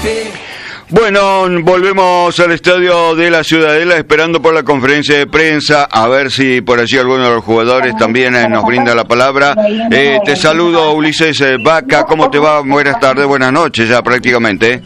Bueno, volvemos al estadio de la Ciudadela esperando por la conferencia de prensa, a ver si por allí alguno de los jugadores también nos brinda la palabra. Te saludo, Ulises Vaca, ¿cómo te va? Buenas tardes, buenas noches ya prácticamente.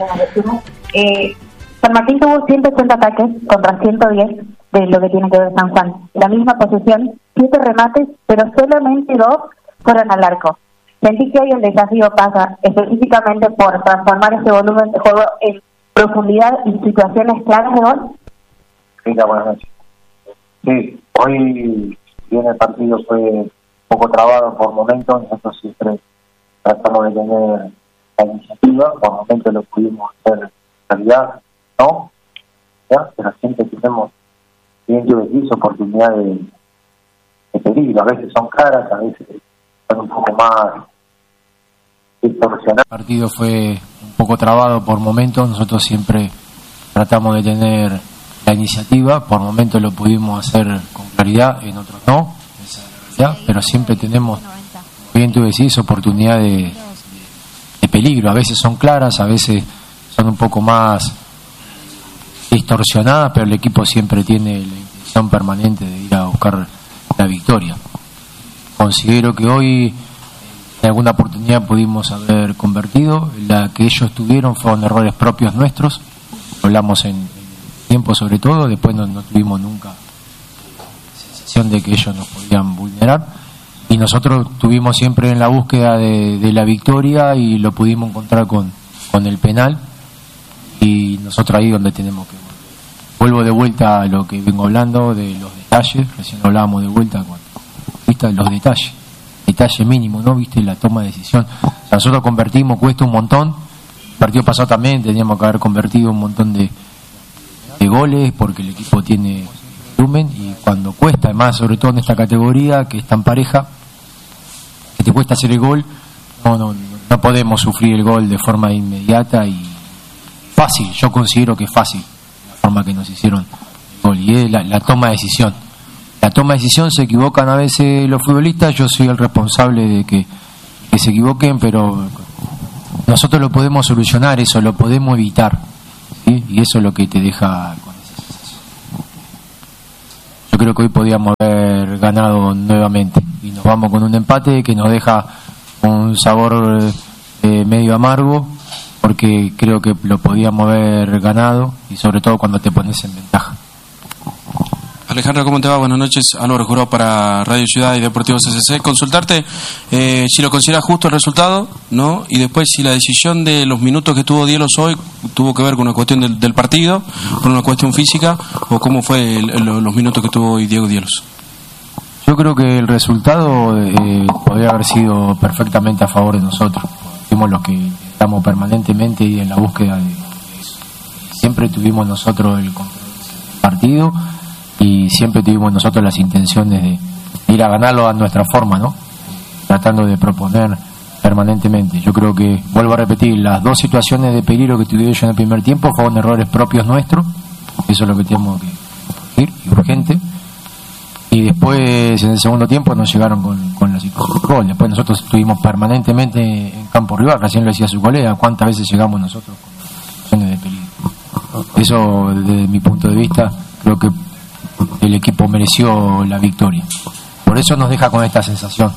San Martín tuvo 180 ataques contra 110 de lo que tiene que ver San Juan. La misma posesión, 7 remates, pero solamente 2 fueron al arco. Sentí que hoy el desafío pasa específicamente por transformar ese volumen de juego en profundidad y situaciones claras de gol. Venga, buenas noches. Sí, hoy bien el partido fue un poco trabado por momentos, nosotros siempre tratamos de tener la iniciativa, por momentos lo pudimos hacer en realidad, ¿no? ¿Ya? Pero siempre tenemos, bien yo decís, oportunidad de peligro, a veces son caras, a veces son un poco más distorsionadas. El partido fue un poco trabado por momentos, nosotros siempre tratamos de tener la iniciativa, por momentos lo pudimos hacer con claridad, en otros no, esa es la realidad, pero siempre tenemos, bien tú decís, oportunidad de peligro, a veces son claras, a veces son un poco más distorsionadas, pero el equipo siempre tiene la intención permanente de ir a buscar la victoria. Considero que hoy en alguna oportunidad pudimos haber convertido, la que ellos tuvieron fueron errores propios nuestros, hablamos en tiempo sobre todo, después no tuvimos nunca sensación de que ellos nos podían vulnerar y nosotros tuvimos siempre en la búsqueda de la victoria y lo pudimos encontrar con el penal y nosotros ahí donde tenemos que vuelvo de vuelta a lo que vengo hablando de los detalles, recién hablábamos de vuelta con los detalles, detalle mínimo, ¿no? Viste la toma de decisión. O sea, nosotros convertimos, cuesta un montón. El partido pasado también teníamos que haber convertido un montón de goles porque el equipo tiene volumen y cuando cuesta, además sobre todo en esta categoría que es tan pareja, que te cuesta hacer el gol, no podemos sufrir el gol de forma inmediata y fácil, yo considero que es fácil la forma que nos hicieron el gol y es la toma de decisión. La toma de decisión se equivocan a veces los futbolistas, yo soy el responsable de que se equivoquen, pero nosotros lo podemos solucionar, eso lo podemos evitar, ¿sí? Y eso es lo que te deja con esa sensación. Yo creo que hoy podíamos haber ganado nuevamente y nos vamos con un empate que nos deja un sabor medio amargo porque creo que lo podíamos haber ganado y sobre todo cuando te pones en ventaja. Alejandro, ¿cómo te va? Buenas noches. Álvaro Jurado para Radio Ciudad y Deportivo CCC. Consultarte si lo consideras justo el resultado, ¿no? Y después si la decisión de los minutos que tuvo Dielos hoy tuvo que ver con una cuestión del partido, con una cuestión física, o cómo fue los minutos que tuvo hoy Diego Dielos. Yo creo que el resultado podría haber sido perfectamente a favor de nosotros. Fuimos los que estamos permanentemente y en la búsqueda de eso. Siempre tuvimos nosotros el control del partido y siempre tuvimos nosotros las intenciones de ir a ganarlo a nuestra forma, ¿no? Tratando de proponer permanentemente. Yo creo que, vuelvo a repetir, las dos situaciones de peligro que tuvieron ellos en el primer tiempo fueron errores propios nuestros, eso es lo que tenemos que corregir, y urgente, y después en el segundo tiempo nos llegaron con la situación de gol. Después nosotros estuvimos permanentemente en campo rival, recién lo decía su colega, cuántas veces llegamos nosotros con situaciones de peligro. Eso, desde mi punto de vista, creo que el equipo mereció la victoria. Por eso nos deja con esta sensación.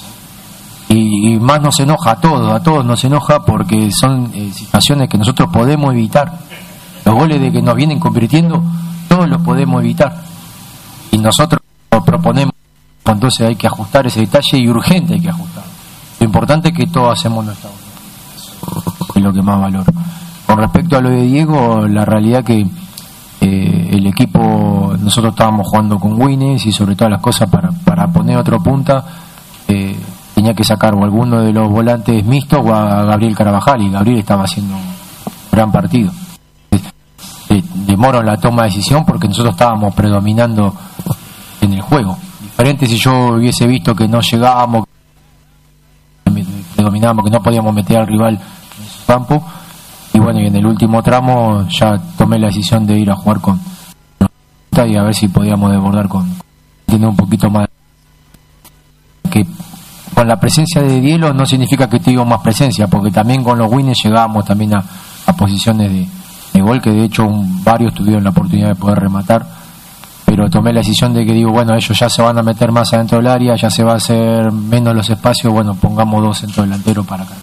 Y más nos enoja a todos nos enoja porque son situaciones que nosotros podemos evitar. Los goles de que nos vienen convirtiendo, todos los podemos evitar. Y nosotros lo proponemos, entonces hay que ajustar ese detalle y urgente hay que ajustar. Lo importante es que todos hacemos nuestra voluntad. Eso es lo que más valoro. Con respecto a lo de Diego, la realidad que el equipo, nosotros estábamos jugando con Wines y sobre todas las cosas para poner otro punta tenía que sacar o alguno de los volantes mixtos o a Gabriel Carabajal, y Gabriel estaba haciendo un gran partido. Demoró la toma de decisión porque nosotros estábamos predominando en el juego. Diferente si yo hubiese visto que no llegábamos, predominábamos, que no podíamos meter al rival en su campo. Y bueno, y en el último tramo ya tomé la decisión de ir a jugar con y a ver si podíamos desbordar tener un poquito más. Que con la presencia de Dielo no significa que tuvimos más presencia, porque también con los Winners llegábamos también a posiciones de gol, que de hecho varios tuvieron la oportunidad de poder rematar, pero tomé la decisión de que digo, bueno, ellos ya se van a meter más adentro del área, ya se va a hacer menos los espacios, bueno, pongamos 2 centrodelanteros para acá.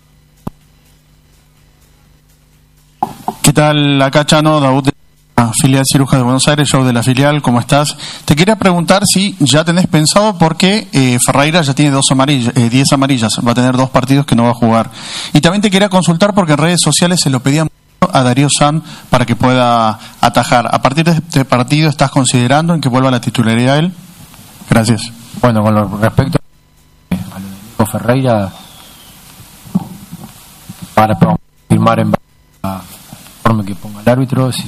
¿Qué tal? Acá Chano, Daud de la filial Ciruja de Buenos Aires, show de la filial, ¿cómo estás? Te quería preguntar si ya tenés pensado, porque Ferreira ya tiene 10 amarillas, va a tener 2 partidos que no va a jugar. Y también te quería consultar porque en redes sociales se lo pedían a Darío San para que pueda atajar. ¿A partir de este partido estás considerando en que vuelva a la titularidad él? Gracias. Bueno, con lo respecto a lo de Nico Ferreira, para firmar en la forma que ponga el árbitro, si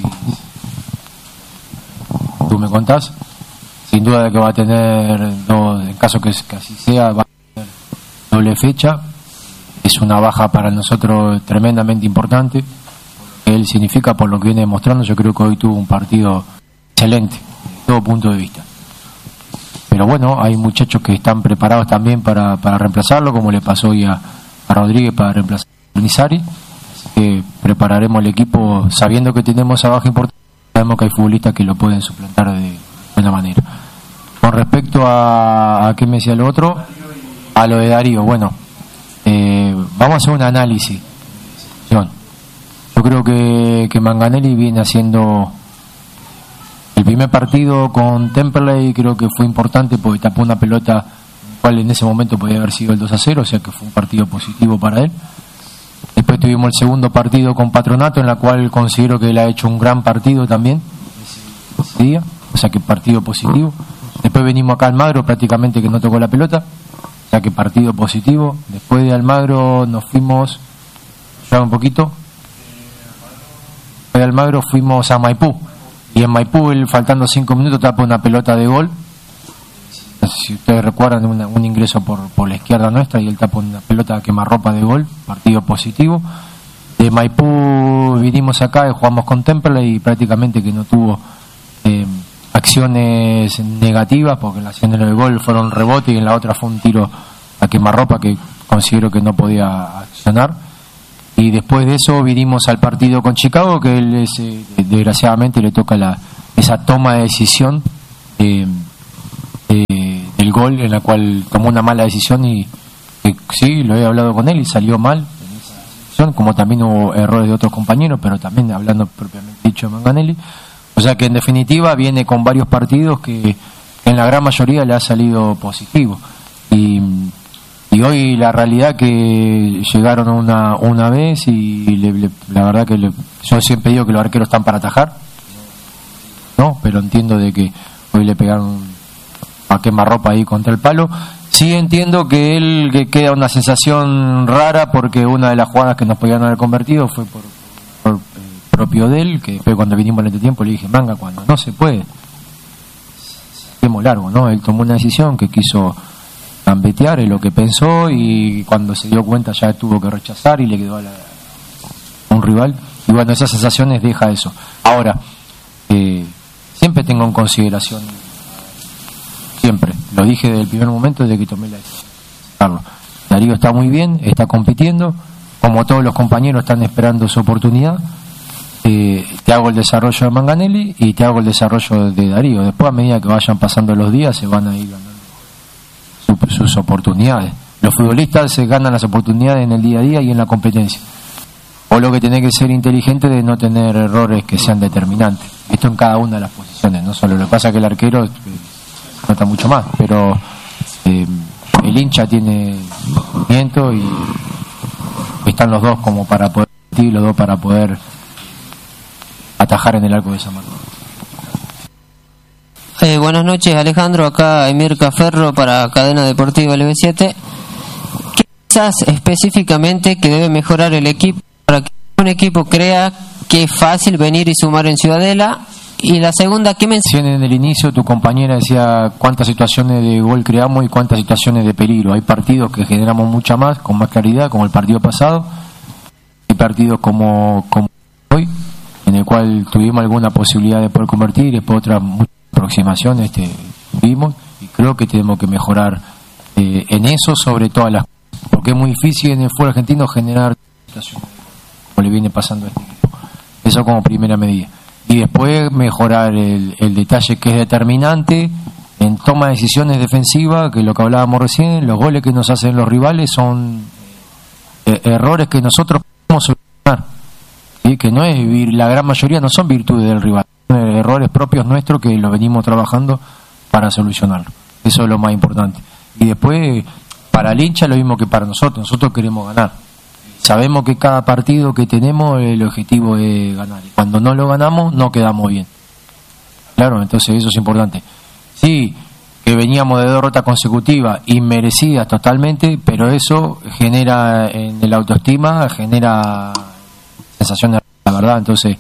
tú me contás, sin duda de que va a tener en caso que así sea, va a tener doble fecha. Es una baja para nosotros tremendamente importante, él significa por lo que viene demostrando. Yo creo que hoy tuvo un partido excelente desde todo punto de vista, pero bueno, hay muchachos que están preparados también para reemplazarlo, como le pasó hoy a Rodríguez para reemplazar a Nizari. Así que prepararemos el equipo sabiendo que tenemos esa baja importante, sabemos que hay futbolistas que lo pueden suplantar de buena manera. Con respecto a qué me decía lo otro, a lo de Darío, bueno, vamos a hacer un análisis. Yo creo que Manganelli viene haciendo el primer partido con Temperley, creo que fue importante porque tapó una pelota cual en ese momento podía haber sido el 2-0, o sea que fue un partido positivo para él. Después tuvimos el segundo partido con Patronato, en la cual considero que él ha hecho un gran partido también ese día, o sea que partido positivo. Después venimos acá a Almagro, prácticamente que no tocó la pelota, o sea que partido positivo. Después de Almagro nos fuimos, ya un poquito, de Almagro fuimos a Maipú, y en Maipú él, faltando 5 minutos, tapa una pelota de gol. Si ustedes recuerdan, un ingreso por la izquierda nuestra y él tapa una pelota quemarropa de gol, partido positivo. De Maipú vinimos acá y jugamos con Temperley y prácticamente que no tuvo acciones negativas, porque en la acción del gol fueron rebote y en la otra fue un tiro a quemarropa que considero que no podía accionar. Y después de eso vinimos al partido con Chicago, que él desgraciadamente le toca esa toma de decisión del gol, en la cual tomó una mala decisión y sí, lo he hablado con él y salió mal en esa decisión, como también hubo errores de otros compañeros, pero también hablando propiamente dicho de Manganelli. O sea que en definitiva viene con varios partidos que en la gran mayoría le ha salido positivo. Y hoy la realidad que llegaron una vez y la verdad que yo siempre digo que los arqueros están para atajar, no, pero entiendo de que hoy le pegaron a quemarropa ahí contra el palo. Sí entiendo que queda una sensación rara porque una de las jugadas que nos podían haber convertido fue por propio de él, que después cuando vinimos en este tiempo le dije, manga, cuando no se puede, saquemos largo, ¿no? Él tomó una decisión que quiso gambetear, es lo que pensó, y cuando se dio cuenta ya tuvo que rechazar y le quedó a un rival, y bueno, esas sensaciones deja eso. Ahora, siempre tengo en consideración, siempre, lo dije desde el primer momento desde que tomé la decisión. Darío está muy bien, está compitiendo, como todos los compañeros están esperando su oportunidad. Te hago el desarrollo de Manganelli y te hago el desarrollo de Darío. Después, a medida que vayan pasando los días, se van a ir ganando sus oportunidades. Los futbolistas se ganan las oportunidades en el día a día y en la competencia. O lo que tiene que ser inteligente de no tener errores que sean determinantes. Esto en cada una de las posiciones, no solo. Lo que pasa es que el arquero nota mucho más, pero el hincha tiene movimiento y están los dos como para poder, los dos para poder atajar en el arco de San Martín. Buenas noches, Alejandro, acá Emir Caferro para Cadena Deportiva LB7. ¿Qué piensas específicamente que debe mejorar el equipo para que un equipo crea que es fácil venir y sumar en Ciudadela? Y la segunda, ¿qué mencionas? En el inicio tu compañera decía cuántas situaciones de gol creamos y cuántas situaciones de peligro. Hay partidos que generamos mucha más, con más claridad, como el partido pasado. Hay partidos como hoy, en el cual tuvimos alguna posibilidad de poder convertir y después otras muchas aproximaciones tuvimos, y creo que tenemos que mejorar en eso sobre todas las cosas, porque es muy difícil en el fútbol argentino generar situaciones como le viene pasando a este equipo. Eso como primera medida. Y después mejorar el detalle que es determinante en toma de decisiones defensivas, que es lo que hablábamos recién. Los goles que nos hacen los rivales son errores que nosotros podemos solucionar, ¿sí? Que no es la gran mayoría no son virtudes del rival, son errores propios nuestros que lo venimos trabajando para solucionarlo. Eso es lo más importante. Y después, para el hincha lo mismo que para nosotros queremos ganar. Sabemos que cada partido que tenemos el objetivo es ganar, y cuando no lo ganamos no quedamos bien. Claro, entonces eso es importante. Sí, que veníamos de derrotas consecutivas, inmerecidas totalmente, pero eso genera en el autoestima, genera sensación de la verdad, entonces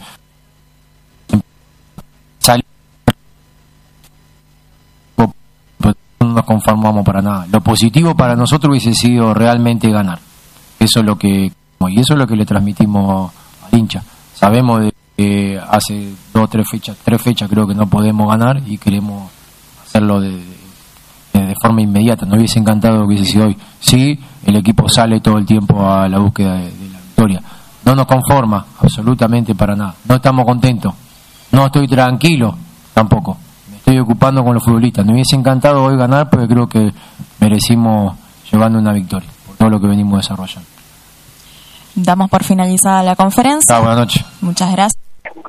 no nos conformamos para nada. Lo positivo para nosotros hubiese sido realmente ganar. Eso es lo que le transmitimos al hincha. Sabemos de que hace 2 o 3 fechas creo que no podemos ganar y queremos hacerlo de forma inmediata. Nos hubiese encantado que hubiese sido hoy. Sí, el equipo sale todo el tiempo a la búsqueda de la victoria. No nos conforma absolutamente para nada. No estamos contentos. No estoy tranquilo tampoco. Me estoy ocupando con los futbolistas. Me hubiese encantado hoy ganar porque creo que merecimos llevando una victoria por todo lo que venimos desarrollando. Damos por finalizada la conferencia. Buenas noches. Muchas gracias.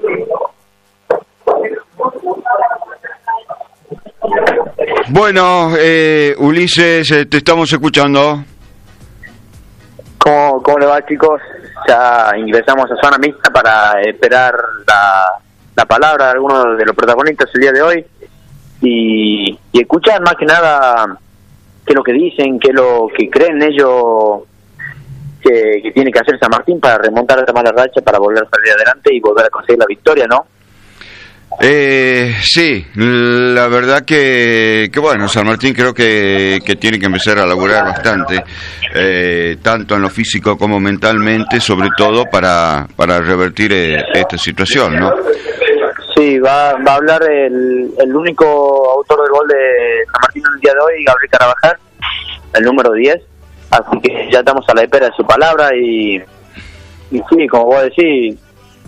Bueno, Ulises, te estamos escuchando. ¿Cómo le va, chicos? Ya ingresamos a zona mixta para esperar la palabra de algunos de los protagonistas el día de hoy y escuchar más que nada qué es lo que dicen, qué es lo que creen ellos que tiene que hacer San Martín para remontar esta mala racha, para volver a salir adelante y volver a conseguir la victoria, ¿no? Sí, la verdad que bueno, San Martín creo que tiene que empezar a laburar bastante, tanto en lo físico como mentalmente, sobre todo para revertir esta situación, ¿no? Sí, va a hablar el único autor del gol de San Martín en el día de hoy, Gabriel Carabajal, el número 10, así que ya estamos a la espera de su palabra y sí, como vos decís.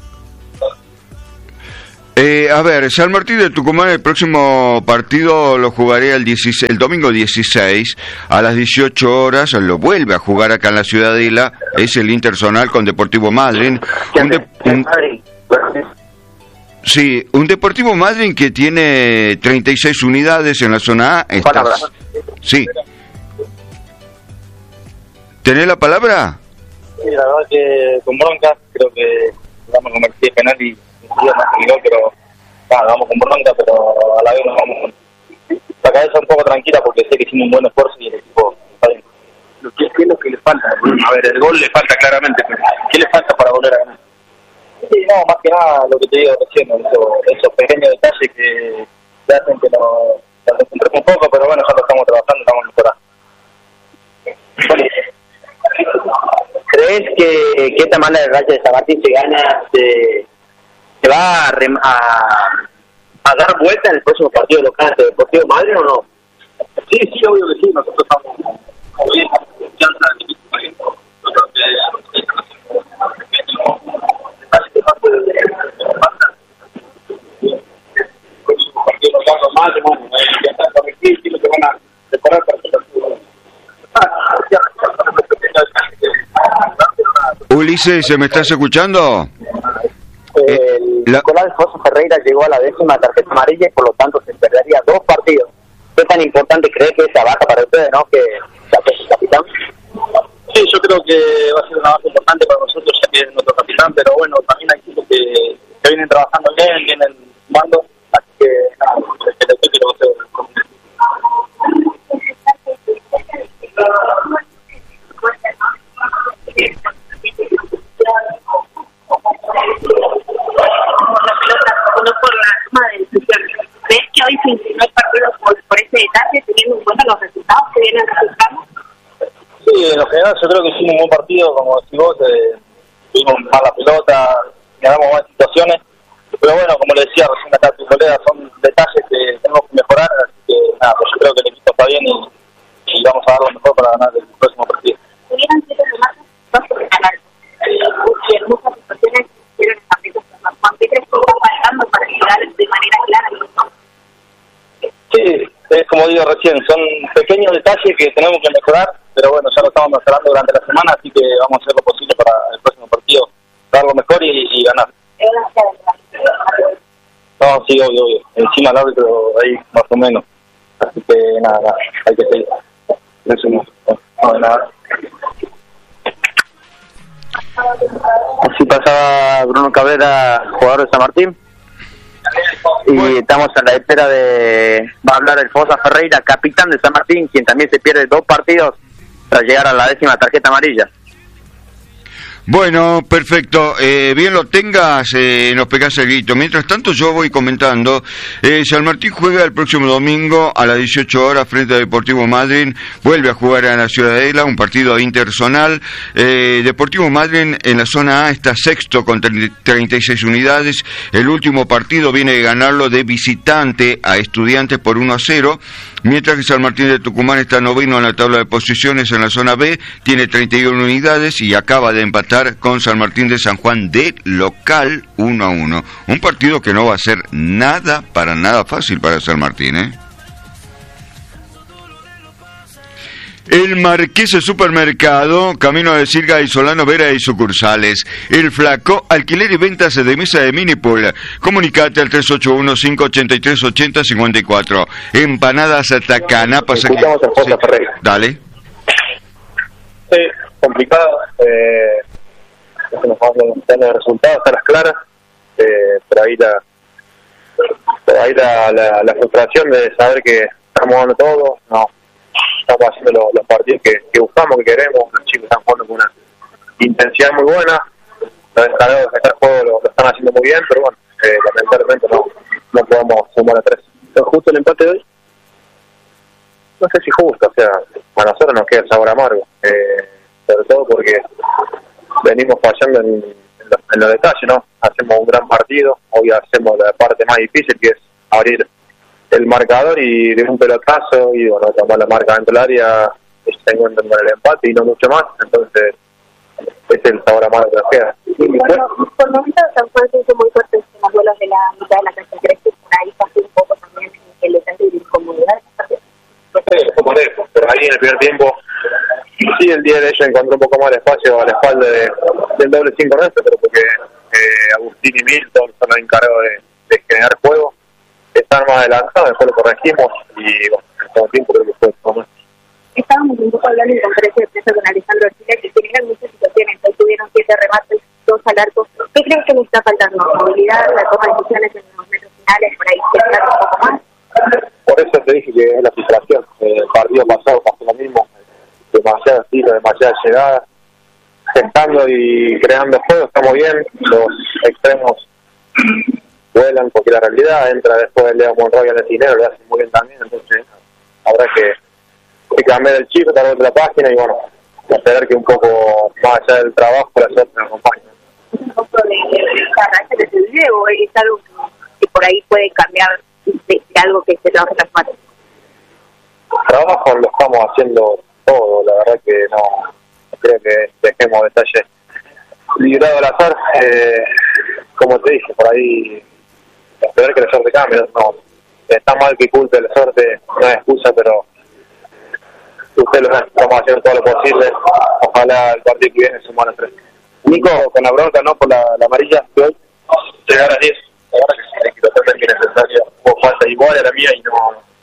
A ver, San Martín de Tucumán, el próximo partido lo jugaré el domingo 16 a las 18 horas, lo vuelve a jugar acá en la Ciudadela, es el interzonal con Deportivo Madryn. Sí, un Deportivo Madryn que tiene 36 unidades en la zona A. Sí. ¿Tenés la palabra? Sí, la verdad que con bronca, creo que vamos a convertir penal y pero vamos con bronca, pero a la vez nos vamos con la cabeza un poco tranquila porque sé que hicimos un buen esfuerzo y el equipo está bien. ¿Qué es lo que le falta? A ver, el gol le falta claramente, pero ¿qué le falta para volver a ganar? Sí, no, más que nada lo que te digo recién, esos pequeños detalles que hacen que nos concentremos un poco, pero bueno, ya lo estamos trabajando, estamos mejorando. ¿Crees que esta mala racha de San Martín se gana se va a dar vuelta en el próximo partido local de Deportivo Madryn o no? Sí, obvio que sí, nosotros estamos muy bien, confianza del equipo, Ulises, ¿me estás escuchando? Nicolás Alfonso Ferreira llegó a la 10ª tarjeta amarilla y por lo tanto se perdería 2 partidos. ¿Qué tan importante cree que es esa baja para ustedes, no? Que es el capitán. Sí, yo creo que va a ser una baja importante para nosotros, ya que es nuestro capitán, pero bueno, también hay equipos que vienen trabajando bien, vienen sumando, así que nada, el equipo lo va a hacer. ¿Ves que hoy se inclinó el partido por ese detalle, teniendo en cuenta los resultados que vienen resultando? Sí, en lo general yo creo que hicimos un buen partido, como decís vos, tuvimos mal la pelota, ganamos buenas situaciones, pero bueno, como le decía recién acá a tu colega, son detalles que tenemos que mejorar, así que nada, pues yo creo que el equipo está bien y vamos a dar lo mejor para ganar el próximo partido. Tuvieron 7 remates, 2 por ganar. Y en muchas situaciones hicieron el partido es como digo recién, son pequeños detalles que tenemos que mejorar, pero bueno, ya lo estamos mejorando durante la semana, así que vamos a hacer lo posible para el próximo partido dar lo mejor y ganar. No, sí, obvio. Encima el árbitro ahí, más o menos. Así que nada, hay que seguir. Eso no, nada. Así pasaba Bruno Cabrera, jugador de San Martín. Y estamos a la espera va a hablar el Fosa Ferreira, capitán de San Martín, quien también se pierde 2 partidos tras llegar a la 10ª tarjeta amarilla. Bueno, perfecto. Bien lo tengas, nos pegás el grito. Mientras tanto, yo voy comentando. San Martín juega el próximo domingo a las 18 horas frente a Deportivo Madryn. Vuelve a jugar en la Ciudadela, un partido interzonal. Deportivo Madryn en la zona A está sexto con 36 unidades. El último partido viene de ganarlo de visitante a Estudiantes por 1-0. Mientras que San Martín de Tucumán está noveno en la tabla de posiciones en la zona B, tiene 31 unidades y acaba de empatar con San Martín de San Juan de local 1-1. Un partido que no va a ser para nada fácil para San Martín, ¿eh? El Marqués Supermercado, camino de Silga y Solano Vera y sucursales. El Flaco, alquiler y ventas de mesa de Minipool. Comunicate al 381-583-8054. Empanadas Tacana. Escuchamos a Fosa Ferreira. Dale. Sí, complicado. Nos dan los resultados a las claras. Pero ahí la frustración de saber que estamos dando todo. No. Estamos haciendo los partidos que buscamos, que queremos. Los chicos están jugando con una intensidad muy buena. Los encargados de sacar juego lo están haciendo muy bien, pero bueno, lamentablemente no podemos sumar a 3. ¿Es justo el empate de hoy? No sé si justo, o sea, a nosotros nos queda el sabor amargo. Sobre todo porque venimos fallando en los detalles, ¿no? Hacemos un gran partido, hoy hacemos la parte más difícil, que es abrir el marcador y de un pelotazo y bueno, tomar la marca dentro del área, se encuentran con el empate y no mucho más, entonces es el sabor amargo que nos queda. Bueno, por momentos San Juan se hizo muy fuerte en los duelos de la mitad de la cancha. ¿Crees que por ahí pasó un poco también el detalle de incomodidad? No sé, como lejos, pero ahí en el primer tiempo sí, el día de ellos encontró un poco más de espacio a la espalda del doble 5 nuestro, pero porque Agustín y Milton son los encargados de generar juego. Están más adelantados, después lo corregimos y bueno, en todo tiempo creo que fue todo. Estábamos un poco hablando en conferencia de prensa con Alejandro Ortega, que generan muchas situaciones. Hoy tuvieron 7 remates, 2 al arco. ¿Qué crees que les está faltando? ¿Movilidad, la toma de decisiones en los metros finales, por ahí pensar un poco más? Por eso te dije que es la frustración. El partido pasado pasó lo mismo, demasiado estilo, demasiada llegada, gestando y creando juego, estamos bien, los extremos vuelan porque la realidad entra después Leo Monroy al dinero, lo hace muy bien también, entonces habrá que cambiar el chip, dar otra página y bueno, esperar que un poco más allá del trabajo la suerte nos acompañe. ¿Es un poco de arranque de su video o es algo que por ahí puede cambiar de algo que se trabaja en las manos? Trabajo lo estamos haciendo todo, la verdad que no creo que dejemos detalles librados al azar, como te dije, por ahí esperar que la suerte cambie, no, está mal que culpe la suerte, no es excusa, pero ustedes lo estamos haciendo todo lo posible, ojalá el partido que viene sumar a 3. Nico, con la bronca, no por la amarilla de hoy, llegar a 10, ahora que sí, hay que tratar que es necesario, hubo falta igual a la mía y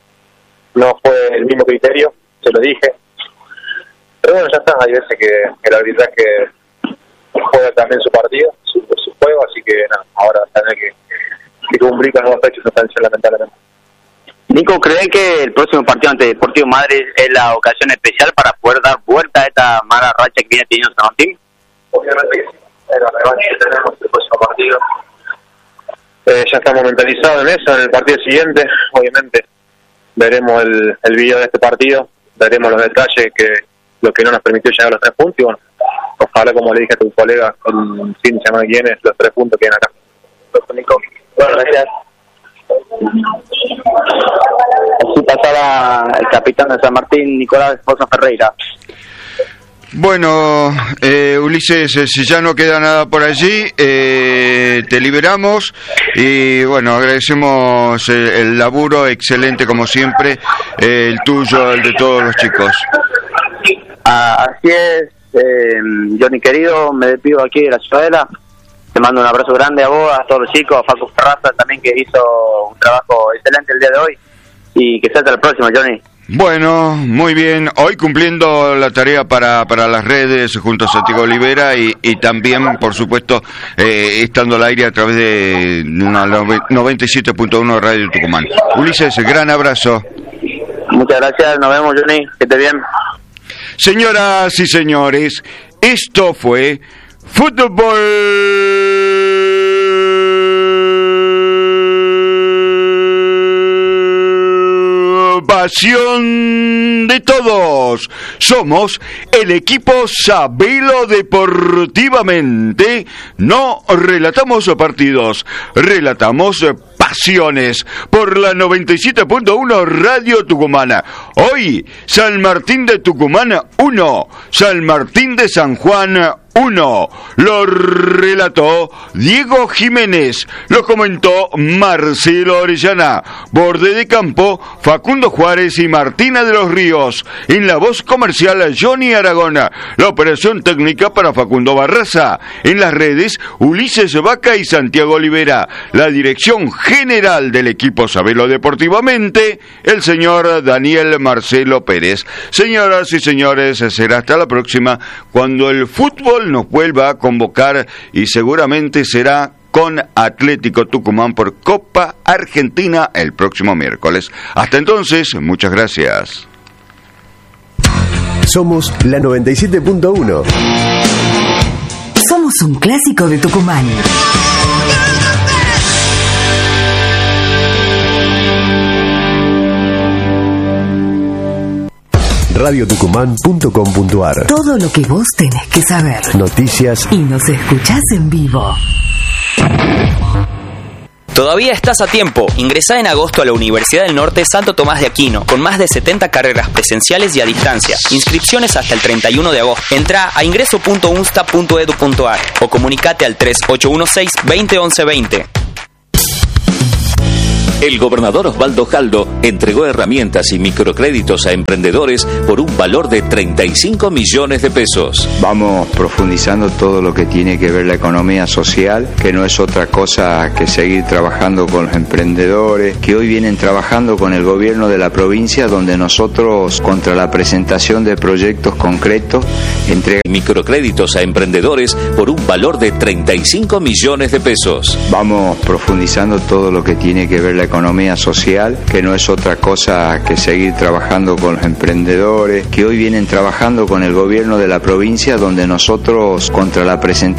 no fue el mismo criterio, se lo dije, pero bueno, ya está, hay veces que el arbitraje juega también su partido, su juego, así que nada, ahora tener que cumplir con nuevos hechos sustanciales, lamentablemente. Nico, ¿cree que el próximo partido ante Deportivo Madrid es la ocasión especial para poder dar vuelta a esta mala racha que viene teniendo San Martín? Obviamente que sí, es la revancha que tenemos el próximo partido. Ya estamos mentalizados en eso, en el partido siguiente, obviamente veremos el video de este partido, veremos los detalles, lo que no nos permitió llegar a los 3 puntos y bueno, ojalá, como le dije a tu colega, el fin de semana que viene, los 3 puntos queden acá. Nico. Bueno, gracias. Así pasaba el capitán de San Martín, Nicolás Fosa Ferreira. Bueno, Ulises, si ya no queda nada por allí, te liberamos y bueno, agradecemos el laburo excelente como siempre, el tuyo, el de todos los chicos. Así es, Johnny querido, me despido aquí de la Ciudadela. Te mando un abrazo grande a vos, a todos los chicos, a Facu Ferraza también, que hizo un trabajo excelente el día de hoy, y que sea hasta la próxima, Johnny. Bueno, muy bien, hoy cumpliendo la tarea para las redes junto a Santiago Olivera y también, por supuesto, estando al aire a través de una 97.1 Radio Tucumán. Ulises, gran abrazo. Muchas gracias, nos vemos, Johnny, que esté bien. Señoras y señores, esto fue Fútbol, pasión de todos. Somos el equipo Sabelo Deportivamente. No relatamos partidos, relatamos pasiones por la 97.1 Radio Tucumana. Hoy, San Martín de Tucumán 1, San Martín de San Juan 1. Lo relató Diego Jiménez, lo comentó Marcelo Orellana, borde de campo Facundo Juárez y Martina de los Ríos, en la voz comercial Johnny Aragona, la operación técnica para Facundo Barraza, en las redes Ulises Vaca y Santiago Olivera, la dirección general del equipo Sabelo Deportivamente, el señor Daniel Marcelo Pérez. Señoras y señores, será hasta la próxima cuando el fútbol nos vuelva a convocar y seguramente será con Atlético Tucumán por Copa Argentina el próximo miércoles. Hasta entonces, muchas gracias. Somos la 97.1. Somos un clásico de Tucumán. radiotucumán.com.ar. Todo lo que vos tenés que saber. Noticias. Y nos escuchás en vivo. Todavía estás a tiempo. Ingresá en agosto a la Universidad del Norte Santo Tomás de Aquino, con más de 70 carreras presenciales y a distancia. Inscripciones hasta el 31 de agosto. Entrá a ingreso.unsta.edu.ar o comunicate al 3816-201120. El gobernador Osvaldo Jaldo entregó herramientas y microcréditos a emprendedores por un valor de 35 millones de pesos. Vamos profundizando todo lo que tiene que ver la economía social, que no es otra cosa que seguir trabajando con los emprendedores, que hoy vienen trabajando con el gobierno de la provincia, donde nosotros, contra la presentación de proyectos concretos, entregamos microcréditos a emprendedores por un valor de 35 millones de pesos. Vamos profundizando todo lo que tiene que ver la economía social, que no es otra cosa que seguir trabajando con los emprendedores, que hoy vienen trabajando con el gobierno de la provincia, donde nosotros, contra la presentación